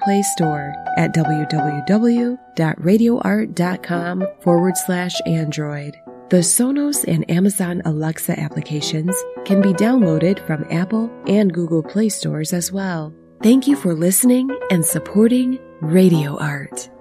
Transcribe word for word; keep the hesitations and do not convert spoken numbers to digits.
Play Store at www.radioart.com forward slash Android. The Sonos and Amazon Alexa applications can be downloaded from Apple and Google Play stores as well. Thank you for listening and supporting Radio Art.